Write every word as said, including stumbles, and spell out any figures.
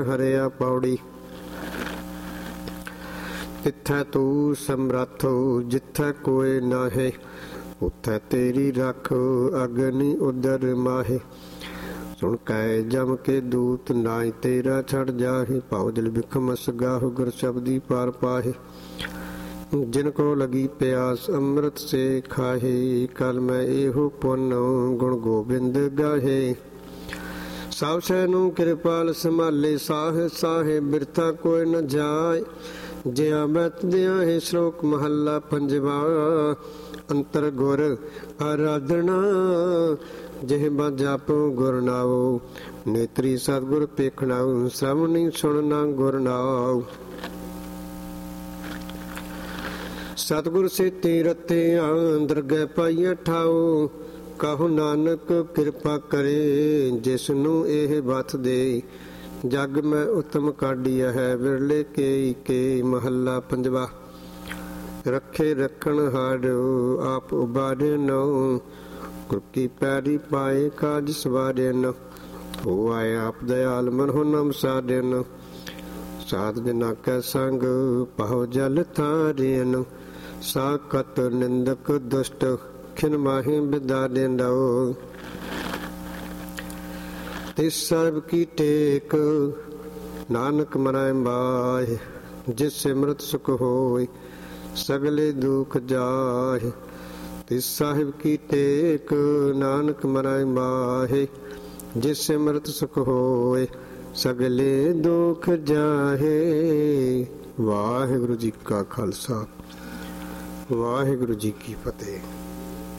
ਹਰਿਆ ਪੌੜੀ। ਤਿੱਥੈ ਤੂੰ ਸਮਰੱਥ ਜਿੱਥੈ ਕੋਇ ਨਾਹੇ, ਉਥੈ ਤੇਰੀ ਰੱਖ ਅਗਨੀ ਉਦਰ ਮਾਹੇ। ਸੁਣ ਕੈ ਜਮ ਕੇ ਦੂਤ ਨਾਇ ਤੇਰਾ ਛੜ ਜਾਹੇ, ਭਾਉ ਦਿਲ ਬਿਖਮ ਅਸਗਾਹੁ ਗੁਰ ਸ਼ਬਦੀ ਪਾਰ ਪਾਹੇ। ਜਿਨ ਕੋ ਲਗੀ ਪਿਆਸ ਅੰਮ੍ਰਿਤ ਸੇ ਖਾਹੇ, ਕਲ ਮੈਂ ਇਹੋ ਪੁੰਨ ਗੁਣ ਗੋਬਿੰਦ ਗਾਹੇ। ਸਭ ਸੈ ਨੂੰ ਕਿਰਪਾਲ ਸੰਭਾਲੇ ਸਾਹੇ ਸਾਹੇ, ਬਿਰਥਾ ਕੋਈ ਨ ਜਾਏ ਜਿਆ ਬਤ ਦਿਆ ਹੈ। ਸ਼ਲੋਕ ਮਹੱਲਾ ਪੰਜਵਾ। ਅੰਤਰ ਗੁਰ ਆਰਾਧਨਾ ਜਿਹ ਜਪ ਗੁਰ ਨਾਉ, ਨੇਤਰੀ ਸਤਿਗੁਰ ਪੇਖਣਾਉ, ਸ਼ਰਵਣੀ ਸੁਣਨਾ ਗੁਰ ਨਾਉ। ਸਤਿਗੁਰ ਸੇਤੀ ਰਤਿਆ ਦਰਗਹਿ ਪਾਈਐ ਠਾਉ, ਕਹੋ ਨਾਨਕ ਕਿਰਪਾ ਕਰੇ ਜਿਸ ਨੂੰ ਇਹ ਬਥ ਦੇ। ਜਗ ਮੈਂ ਉਤਮ ਕਾਢੀਆ ਹੈ ਵਿਰਲੇ ਕੇ ਕੇ। ਮਹੱਲਾ ਪੰਜਵਾ। ਰੱਖੇ ਰੱਖਣ ਹਾਰਿਓ ਆਪ ਉਬਾਰੇ ਨੋ, ਗੁਰ ਕੀ ਪੈਰੀ ਪਾਏ ਕਾਜ ਸਵਾਰੇ ਨ। ਹੋ ਆਏ ਆਪ ਦਇਆਲ ਮਨ ਹੋ ਨਮ ਸਾਰੇ ਨ, ਸਾਧ ਜਨਾ ਕੈ ਸੰਗ ਪਾਉ ਜਲ ਤਾਰੇ ਨ। ਸਾਕਤ ਨਿੰਦਕ ਦੁਸ਼ਟ ਖਿਨ ਮਾਹੀ ਬਿਦਾ ਦੇਂਦੋ, ਤਿਸ ਸਰਬ ਕੀ ਟੇਕ ਨਾਨਕ ਮਨਾਇ ਬਾਹਿ। ਜਿਸ ਸਿਮਰਤ ਸੁਖ ਹੋਇ ਸਗਲੇ ਦੁਖ ਜਾਹਿ, ਤਿਸ ਸਾਹਿਬ ਕੀ ਟੇਕ ਨਾਨਕ ਮਨਾਇ ਬਾਹਿ। ਜਿਸ ਸਿਮਰਤ ਸੁਖ ਹੋਇ ਸਗਲੇ ਦੁਖ ਜਾਹੇ। ਵਾਹਿਗੁਰੂ ਜੀ ਕਾ ਖਾਲਸਾ, ਵਾਹਿਗੁਰੂ ਜੀ ਕੀ ਫਤਿਹ।